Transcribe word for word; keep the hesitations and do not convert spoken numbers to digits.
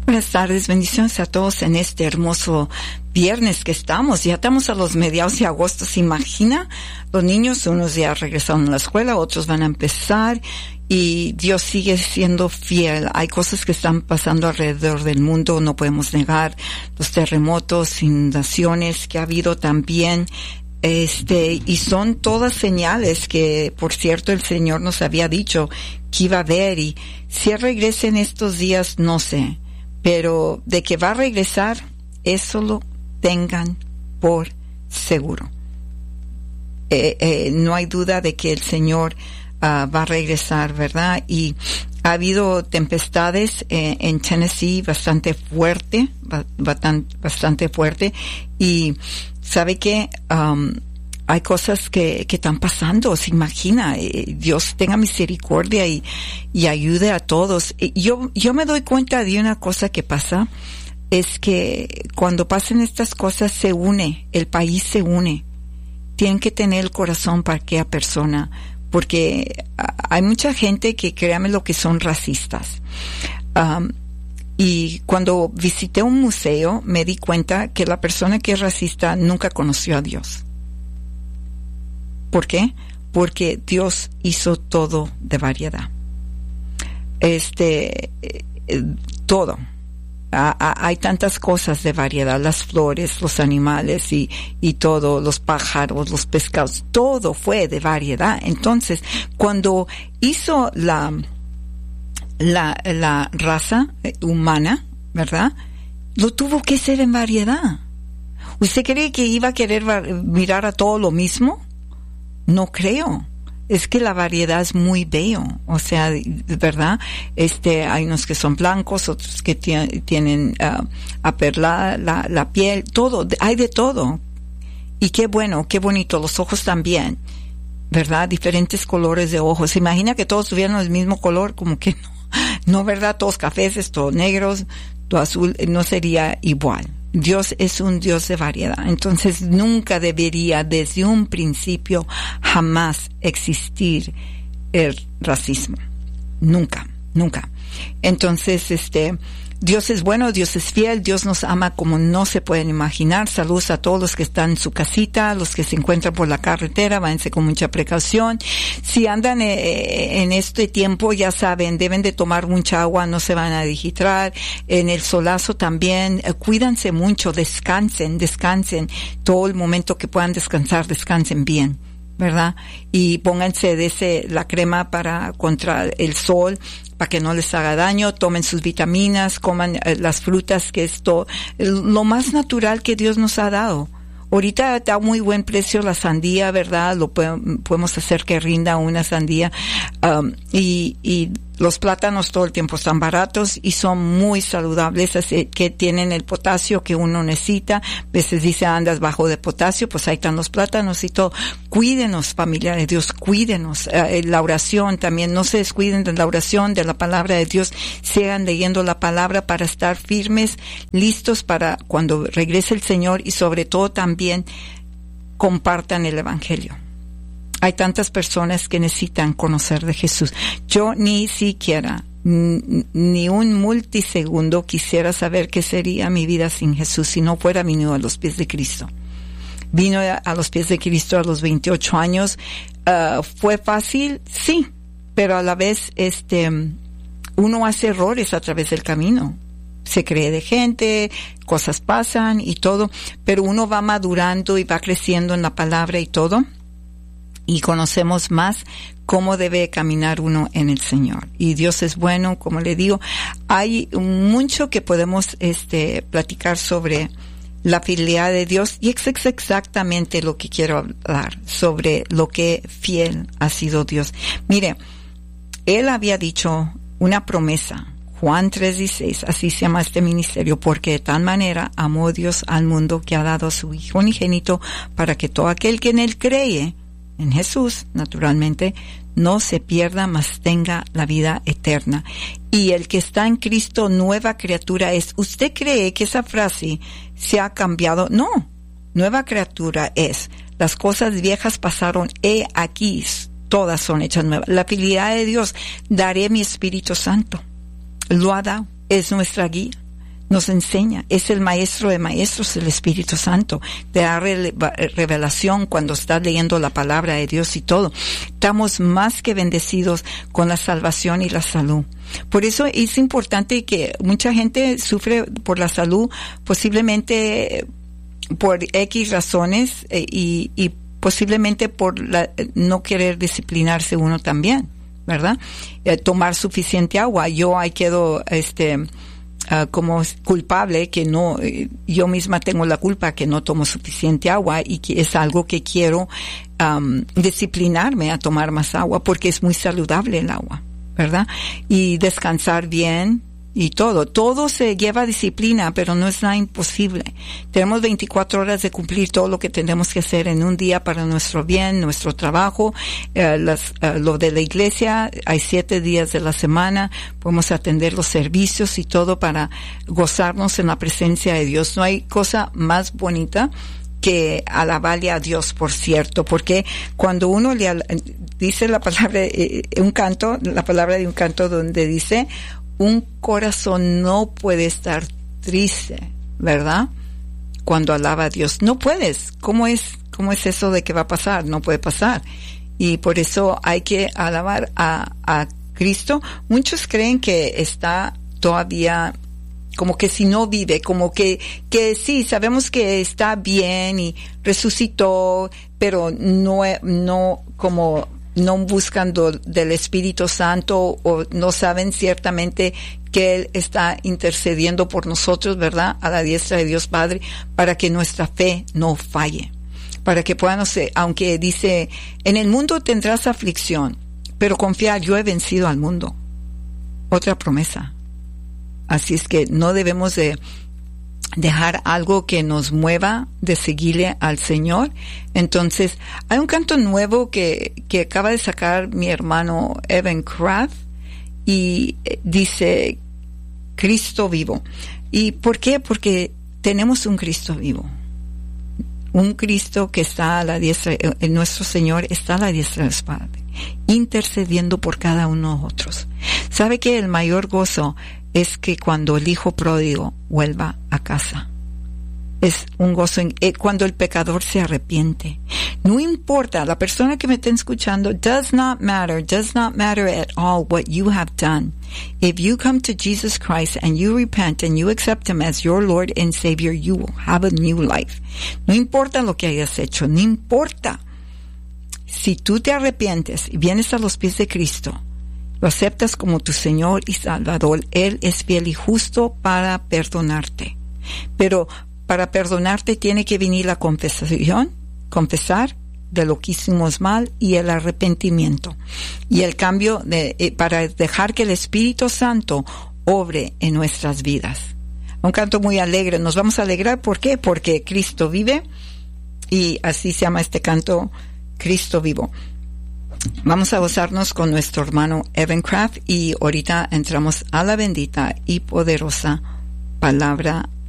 Buenas tardes, bendiciones a todos en este hermoso viernes que estamos. Ya estamos a los mediados de agosto, ¿se imagina? Los niños, unos ya regresaron a la escuela, otros van a empezar y Dios sigue siendo fiel. Hay cosas que están pasando alrededor del mundo, no podemos negar los terremotos, inundaciones que ha habido también. Este, y son todas señales que, por cierto, el Señor nos había dicho que iba a haber, y si regresa en estos días, no sé. Pero de que va a regresar, eso lo tengan por seguro. Eh, eh, no hay duda de que el Señor uh, va a regresar, ¿verdad? Y ha habido tempestades eh, en Tennessee bastante fuerte, bastante, bastante fuerte. Y sabe que um, hay cosas que, que están pasando, se imagina. Eh, Dios tenga misericordia y, y ayude a todos. Eh, yo, yo me doy cuenta de una cosa que pasa, es que cuando pasan estas cosas se une, el país se une. Tienen que tener el corazón para aquella persona, porque hay mucha gente que, créanme lo que son racistas. Um, y cuando visité un museo me di cuenta que la persona que es racista nunca conoció a Dios. ¿Por qué? Porque Dios hizo todo de variedad. Este, eh, todo. Ah, ah, hay tantas cosas de variedad, las flores, los animales y, y todo, los pájaros, los pescados, todo fue de variedad. Entonces, cuando hizo la, la, la raza humana, ¿verdad? Lo tuvo que ser en variedad. ¿Usted cree que iba a querer mirar a todo lo mismo? No creo. Es que la variedad es muy bello, o sea, ¿verdad? Este, hay unos que son blancos, otros que t- tienen uh, aperlada la, la piel, todo, hay de todo. Y qué bueno, qué bonito, los ojos también, ¿verdad? Diferentes colores de ojos. ¿Se imagina que todos tuvieran el mismo color? Como que no, no, ¿verdad? Todos cafés, todos negros, todo azul, no sería igual. Dios es un Dios de variedad. Entonces nunca debería desde un principio jamás existir el racismo. Nunca, nunca. Entonces, este, Dios es bueno, Dios es fiel, Dios nos ama como no se pueden imaginar. Saludos a todos los que están en su casita, los que se encuentran por la carretera, váyanse con mucha precaución. Si andan eh, en este tiempo, ya saben, deben de tomar mucha agua, no se van a deshidrar. En el solazo también, eh, cuídense mucho, descansen, descansen. Todo el momento que puedan descansar, descansen bien, ¿verdad? Y pónganse de ese, la crema para contra el sol, para que no les haga daño, tomen sus vitaminas, coman eh, las frutas, que es todo, lo más natural que Dios nos ha dado. Ahorita está a muy buen precio la sandía, ¿verdad? Lo podemos, podemos hacer que rinda una sandía. Um, y, y los plátanos todo el tiempo están baratos y son muy saludables, así que tienen el potasio que uno necesita. A veces dice, andas bajo de potasio, pues ahí están los plátanos y todo. Cuídenos, familiares, Dios, cuídenos. Eh, la oración también, no se descuiden de la oración, de la palabra de Dios. Sigan leyendo la palabra para estar firmes, listos para cuando regrese el Señor, y sobre todo también compartan el Evangelio. Hay tantas personas que necesitan conocer de Jesús. Yo ni siquiera, ni un multisegundo quisiera saber qué sería mi vida sin Jesús si no fuera venido a los pies de Cristo. Vino a los pies de Cristo a los veintiocho años. Uh, ¿Fue fácil? Sí, pero a la vez este uno hace errores a través del camino. Se cree de gente, cosas pasan y todo, pero uno va madurando y va creciendo en la palabra y todo. Y conocemos más cómo debe caminar uno en el Señor. Y Dios es bueno, como le digo. Hay mucho que podemos este platicar sobre la fidelidad de Dios, y es exactamente lo que quiero hablar, sobre lo que fiel ha sido Dios. Mire, Él había dicho una promesa, Juan tres dieciséis, así se llama este ministerio, porque de tal manera amó Dios al mundo que ha dado a su Hijo unigénito, para que todo aquel que en Él cree, en Jesús, naturalmente, no se pierda, mas tenga la vida eterna. Y el que está en Cristo, nueva criatura es. ¿Usted cree que esa frase se ha cambiado? No. Nueva criatura es. Las cosas viejas pasaron, he aquí, todas son hechas nuevas. La fidelidad de Dios, daré mi Espíritu Santo. Lo ha dado. Es nuestra guía. nos enseña, es el maestro de maestros, el Espíritu Santo, te da revelación cuando estás leyendo la palabra de Dios y todo. Estamos más que bendecidos con la salvación y la salud. Por eso es importante que mucha gente sufre por la salud, posiblemente por X razones eh, y, y posiblemente por la, no querer disciplinarse uno también, ¿verdad? Eh, tomar suficiente agua. Yo ahí quedo, este, Uh, como culpable, que no, yo misma tengo la culpa que no tomo suficiente agua y que es algo que quiero um, disciplinarme a tomar más agua porque es muy saludable el agua, ¿verdad? Y descansar bien y todo. Todo se lleva disciplina, pero no es nada imposible. Tenemos veinticuatro horas de cumplir todo lo que tenemos que hacer en un día para nuestro bien, nuestro trabajo, eh, las, eh, lo de la iglesia. Hay siete días de la semana. Podemos atender los servicios y todo para gozarnos en la presencia de Dios. No hay cosa más bonita que alabarle a Dios, por cierto, porque cuando uno le al- dice la palabra, eh, un canto, la palabra de un canto donde dice, un corazón no puede estar triste, ¿verdad? Cuando alaba a Dios. No puedes. ¿Cómo es, cómo es eso de que va a pasar? No puede pasar. Y por eso hay que alabar a, a Cristo. Muchos creen que está todavía como que si no vive, como que, que sí, sabemos que está bien y resucitó, pero no, no como, no buscan do, del Espíritu Santo o no saben ciertamente que Él está intercediendo por nosotros, ¿verdad? A la diestra de Dios Padre, para que nuestra fe no falle. Para que podamos, aunque dice, en el mundo tendrás aflicción, pero confiar, yo he vencido al mundo. Otra promesa. Así es que no debemos de dejar algo que nos mueva de seguirle al Señor. Entonces, hay un canto nuevo que, que acaba de sacar mi hermano Evan Craft y dice Cristo vivo. ¿Y por qué? Porque tenemos un Cristo vivo. Un Cristo que está a la diestra, eh, nuestro Señor está a la diestra del Padre, intercediendo por cada uno de nosotros. ¿Sabe que el mayor gozo es que cuando el hijo pródigo vuelva a casa? Es un gozo en, eh, cuando el pecador se arrepiente. No importa, la persona que me está escuchando, does not matter, does not matter at all what you have done. If you come to Jesus Christ and you repent and you accept Him as your Lord and Savior, you will have a new life. No importa lo que hayas hecho, no importa. Si tú te arrepientes y vienes a los pies de Cristo, lo aceptas como tu Señor y Salvador, Él es fiel y justo para perdonarte. Pero para perdonarte tiene que venir la confesión, confesar de lo que hicimos mal y el arrepentimiento. Y el cambio de, eh, para dejar que el Espíritu Santo obre en nuestras vidas. Un canto muy alegre. Nos vamos a alegrar. ¿Por qué? Porque Cristo vive. Y así se llama este canto, Cristo vivo. Vamos a gozarnos con nuestro hermano Evan Craft y ahorita entramos a la bendita y poderosa palabra